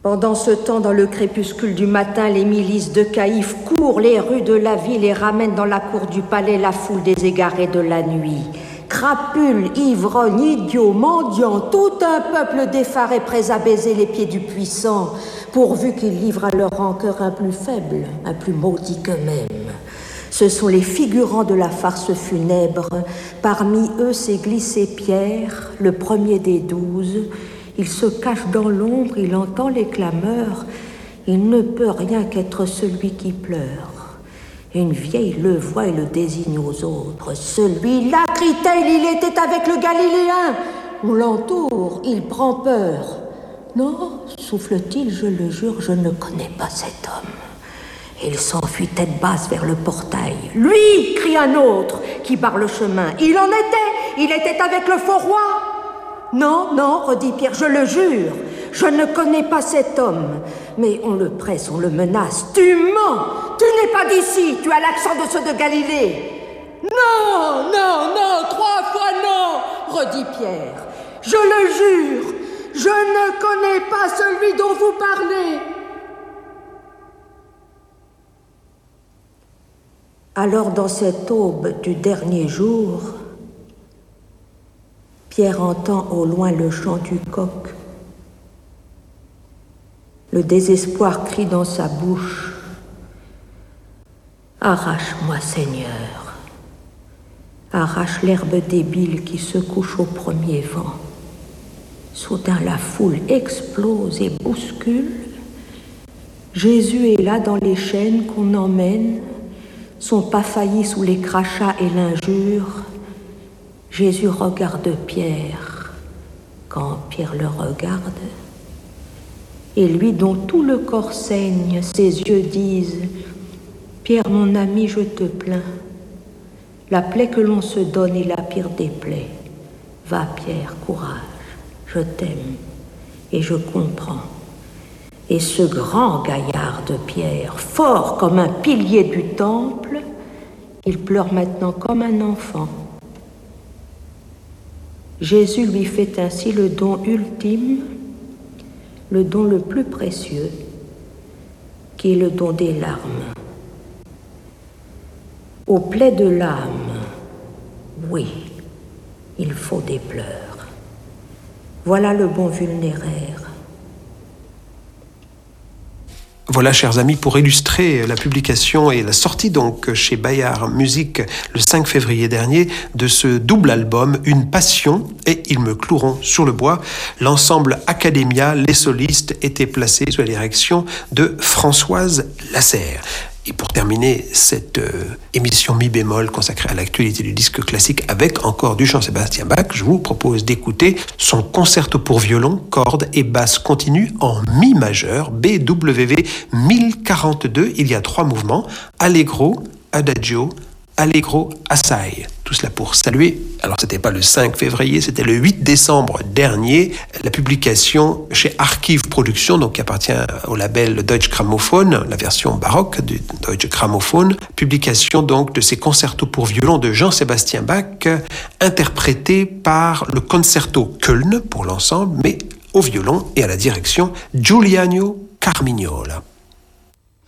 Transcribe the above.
Pendant ce temps, dans le crépuscule du matin, les milices de Caïphe courent les rues de la ville et ramènent dans la cour du palais la foule des égarés de la nuit. Crapules, ivrognes, idiots, mendiants, tout un peuple d'effarés prêts à baiser les pieds du puissant, pourvu qu'ils livrent à leur rancœur un plus faible, un plus maudit qu'eux-mêmes. Ce sont les figurants de la farce funèbre. Parmi eux s'est glissé Pierre, le premier des 12. Il se cache dans l'ombre, il entend les clameurs. Il ne peut rien qu'être celui qui pleure. Une vieille le voit et le désigne aux autres. Celui-là, crie-t-elle, il était avec le Galiléen. On l'entoure, il prend peur. Non, souffle-t-il, je le jure, je ne connais pas cet homme. Il s'enfuit tête basse vers le portail. Lui, crie un autre qui barre le chemin. Il était avec le faux roi. Non, non, redit Pierre, je le jure, je ne connais pas cet homme. Mais on le presse, on le menace. Tu mens, tu n'es pas d'ici, tu as l'accent de ceux de Galilée. Non, non, non, 3 fois non, redit Pierre. Je le jure, je ne connais pas celui dont vous parlez. Alors dans cette aube du dernier jour, Pierre entend au loin le chant du coq. Le désespoir crie dans sa bouche. Arrache-moi, Seigneur. Arrache l'herbe débile qui se couche au premier vent. Soudain la foule explose et bouscule. Jésus est là dans les chaînes qu'on emmène, son pas failli sous les crachats et l'injure. Jésus regarde Pierre. Quand Pierre le regarde, et lui dont tout le corps saigne, ses yeux disent « Pierre, mon ami, je te plains. La plaie que l'on se donne est la pire des plaies. Va, Pierre, courage, je t'aime et je comprends. » Et ce grand gaillard de Pierre, fort comme un pilier du temple, il pleure maintenant comme un enfant. Jésus lui fait ainsi le don ultime, le don le plus précieux, qui est le don des larmes. Aux plaies de l'âme, oui, il faut des pleurs. Voilà le bon vulnéraire. Voilà, chers amis, pour illustrer la publication et la sortie donc chez Bayard Musique le 5 février dernier de ce double album, Une passion et Ils me cloueront sur le bois. L'ensemble Academia, les solistes étaient placés sous la direction de Françoise Lasserre. Et pour terminer cette émission mi-bémol consacrée à l'actualité du disque classique avec encore du Jean-Sébastien Bach, je vous propose d'écouter son concerto pour violon, cordes et basse continue en mi majeur, BWV 1042. Il y a 3 mouvements, Allegro, Adagio, Allegro, Assai. Tout cela pour saluer, alors c'était pas le 5 février, c'était le 8 décembre dernier, la publication chez Archive Productions, donc qui appartient au label Deutsche Grammophon, la version baroque du Deutsche Grammophon, publication donc de ces concertos pour violon de Jean-Sébastien Bach, interprétés par le Concerto Köln pour l'ensemble, mais au violon et à la direction Giuliano Carmignola.